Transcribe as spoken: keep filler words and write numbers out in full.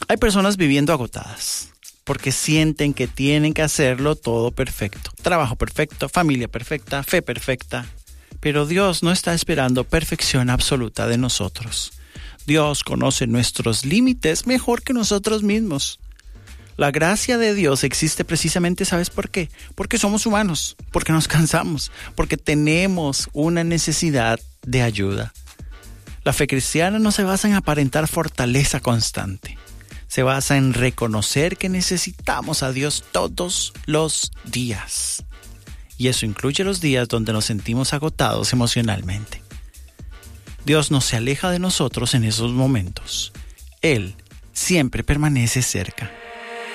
Hay personas viviendo agotadas porque sienten que tienen que hacerlo todo perfecto. Trabajo perfecto, familia perfecta, fe perfecta. Pero Dios no está esperando perfección absoluta de nosotros. Dios conoce nuestros límites mejor que nosotros mismos. La gracia de Dios existe precisamente, ¿sabes por qué? Porque somos humanos, porque nos cansamos, porque tenemos una necesidad de ayuda. La fe cristiana no se basa en aparentar fortaleza constante. Se basa en reconocer que necesitamos a Dios todos los días. Y eso incluye los días donde nos sentimos agotados emocionalmente. Dios no se aleja de nosotros en esos momentos. Él siempre permanece cerca.